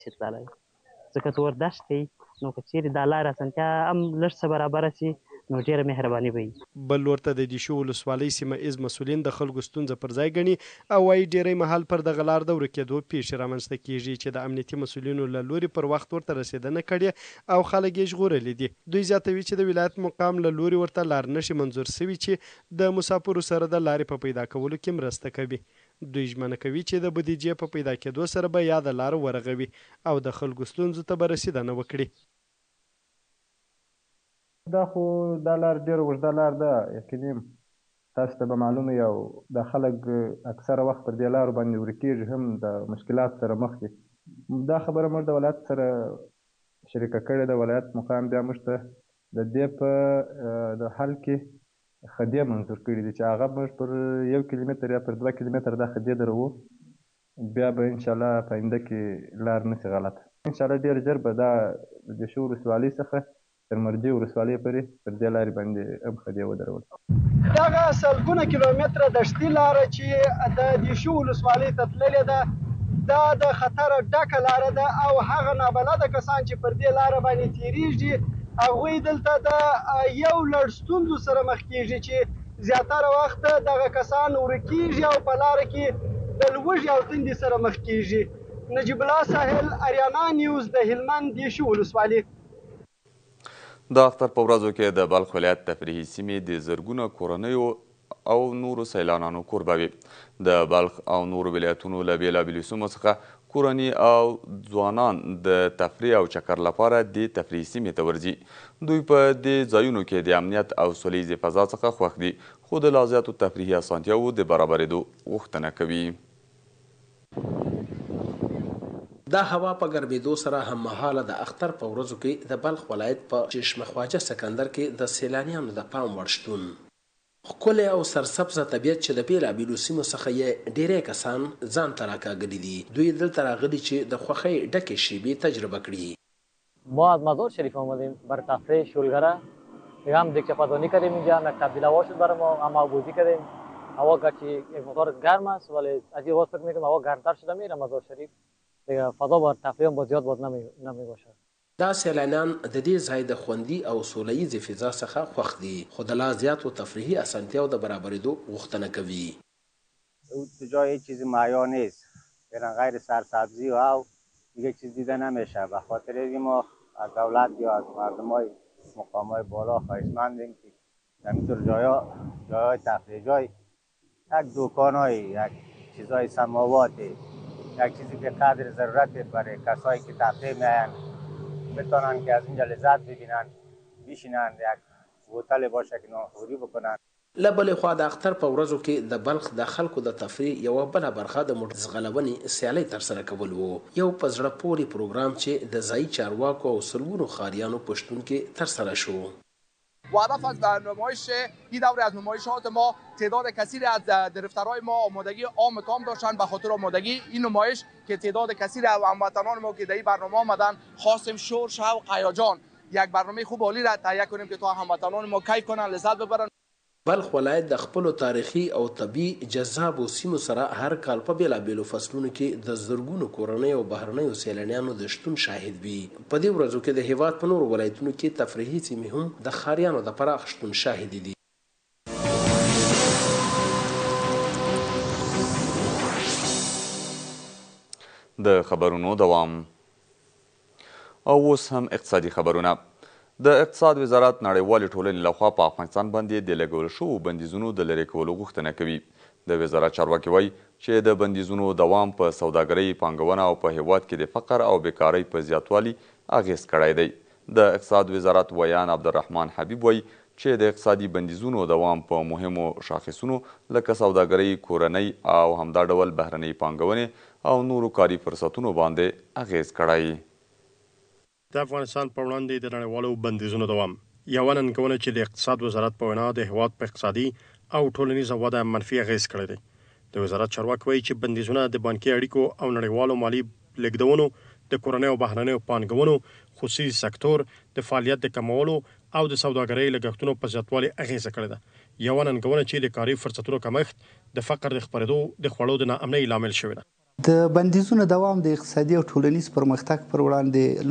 شي تللی ځکه تور دښت دی نو که چیرې دا لارې اسانتیا هم لږ څه برابره سي نو ډېره مهرباني به وي. بل ورته د دیشو ولسوالۍ سیمه ایز مسؤلین د خلکو ستونزه پر ځای ګڼي او وایي ډېری مهال پر دغه لار د ورکېدو پیښې رامنځته کیږي چې د امنیتي مسؤلینو له لوري پر وخت ورته رسېدنه کړې او خلک یې ژغورلي دي. دوی زیاتوي چې د ولایت مقام له لوري ورته لار نښې منظور سوي چې د مسافرو سره د لارې په پیدا کولو کې مرسته کوي. دوی ژمنه کوي چې د بودیجې په پیدا کېدو سره به یاده لاره ورغوي او د خلکو ستونزو ته به رسېدنه وکړي. دا خو دا لار ډېره اوږده لار ده یقیني تاسو ته به معلومه وي او دا خلک اکثره وخت پر دې لارو باندې ورکېږي هم د مشکلات سره مخ دي. دا خبره موږ د ولایت سره شریکه کړې ده. ولایت مقام بیا موږ ته د دې په د حل کې خدې منظور کړي دي چې هغه موږ پر 1 کیلومتر یا پر 2 کیلومتر دا خدې دروو. بیا به انشاءالله په آینده کې لار نشي غلطه. انشاءالله ډېر ژر به دا د دیشو ولسوالۍ څخه تر مرجې ولسوالۍ پورې پر دې لارې باندې هم خدې ودرول. دغه سلګونه کیلومتره دشتي لاره چې د دیشو ولسوالۍ ته تللې ده دا د خطره ډکه لاره ده او هغه نابلده کسان چې پر دې لاره باندې تیریږي هغوی دلته د یو لړ ستونزو سره مخ کیږي چې زیاتره وخت دغه کسان ورکیږي او په لاره کې د لوږې او تندې سره مخ کیږي. نجیب الله ساحل، اریانا نیوز، د هلمند دیشو ولسوالۍ. د اختر په ورځو کې د بلخ ولایت تفریحي سیمې د زرګونه کورنیو او نورو سیلانانو کوربه وي. د بلخ او نورو ولایتونو له بېلابېلو سیمو څخه کورني او ځوانان د تفریح او چکر لپاره د تفریحي سیمې ته ورځي. دوی په دې ځایونو کې د امنیت او سولیزې فضا څخه خوښ دي خو د لا زیاتو تفریحي اسانتیاوو د برابرېدو غوښتنه کوي. دا هوا په ګرمېدو سره هممهاله د اختر په ورځو کې د بلخ ولایت په چشمه خواجه سکندر کې د سیلانیانو د پام وړ شتون ښکلی او سرسبزه طبیعت چې د بېلابېلو سیمو څخه یې ډېری کسان ځان ته راکاږلي دي. دوی دلته راغلي چې د خوښۍ ډکې شیبې تجربه کړي. ما از مزار شریف آمدیم برای تفریح شلگره دیگه هم دیگه چپادانی کردیم اینجا مکتب دلوا شد برای ما هم بازی کردیم. هوا گرچه یک مقدار گرم است ولی از این وقت فکر میکنم هوا گرمتر شده میره مزار شریف دیگه فضا بر تفریح با زیاد باد نمی باشه. دا سیلانیان د دې ځای د خوندي او سوله ییزې فضا څخه خوښ دي خو د لا زیاتو تفریحي اسانتیاو د برابرېدو غوښتنه کوي. تو جای چیزی مهیا نیست برن غیر سرسبزی و دیگه چیز دیده نمیشه. به خاطر این ما از دولت یا از مردمای مقامای بالا خواهشمندیم که همینطور جای تفریح جای یک دکانای یک چیزای سماواتی یک چیزی به قدر ضرورت برای کسایی که تفریح میاین بتونن که از اینجا لذت ببینن بشینن یک هتل باشه که ناهاری بکنن. له بلې خوا د اختر په ورځو کې د بلخ د خلکو د تفریح یوه بله برخه د موټر ځغلونې سیالۍ ترسره کول و. یو په زړه پورې پروګرام چې د ځایي چارواکو او سلګونو ښاریانو په شتون کې ترسره شو. و هدف از نمایش این دوره از نمایشات ما تعداد کثیری از دفترهای ما آمادگی عام تام داشتن. به خاطر آمادگی این نمایش که تعداد کثیری از هموطنان ما که در این برنامه آمدن خواستیم شور شوق هیجان یک برنامه خوب عالی را تهیه کنیم که تا هموطنان ما کیف کنن لذت ببرن. بلخ ولایت د خپلو تاریخي او طبیعي جذابو سیمو سره هر کال په بېلابېلو فصلونو کې د زرګونو کورنیو او بهرنیو سیلانیانو د شتون شاهد وي. په دې ورځو کې د هېواد په نورو ولایتونو کې تفریحي سیمې هم د ښاریانو د پراخ شتون شاهد دي. د خبرونو دوام او اوس هم اقتصادي خبرونه. د اقتصاد وزارت نړیوالې ټولنې لخوا په افغانستان باندې د لګول شوو بندیزونو د لرې کولو غوښتنه کوي. د وزارت چارواکي وایي چې د بندیزونو دوام په سوداګرۍ، پانګونه او په هیواد کې د فقر او بیکارۍ په زیاتوالي اغیز کړی دی. د اقتصاد وزارت ویان عبدالرحمن حبیب وایي چې د اقتصادي بندیزونو دوام په مهمو شاخصونو لکه سوداګرۍ، کورنۍ او همدا ډول بهرنۍ پانګونې او نورو کاري فرصتونو باندې اغیز کړی. د افغانستان په وړاندې د نړیوالو بندیزونو دوام یوه ننګونه چې د اقتصاد وزارت په وینا د هیواد په اقتصادي او ټولنیزه وده منفي اغیز کړی دی. د وزارت چارواکي وایي چې بندیزونه د بانکي اړیکو او نړیوالو مالي لیږدونو، د کورنیو او بهرنیو پانګونو، خصوصي سکتور د فعالیت د کمولو او د سوداګرۍ لګښتونو په زیاتوالي اغیزه کړې ده. یوه ننګونه چې د کاري فرصتونو کمښت د فقر د خپرېدو د خوړو د ناامنۍ لامل شوې ده. د بندیزونو دوام د اقتصادي او ټولنیز پرمختګ پر وړاندې